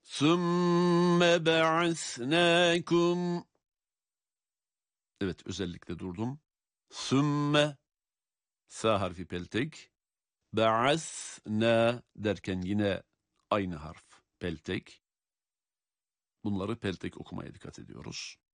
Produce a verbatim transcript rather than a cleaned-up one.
Sümme ba'asnâkum. Evet, özellikle durdum. Sümme, sa harfi peltek. Ba'asnâ derken yine aynı harf peltek. Bunları peltek okumaya dikkat ediyoruz.